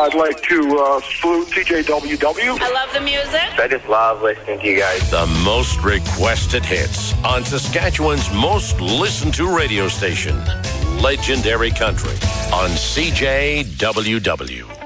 I'd like to salute CJWW. I love the music. I just love listening to you guys. The most requested hits on Saskatchewan's most listened to radio station, Legendary Country on CJWW.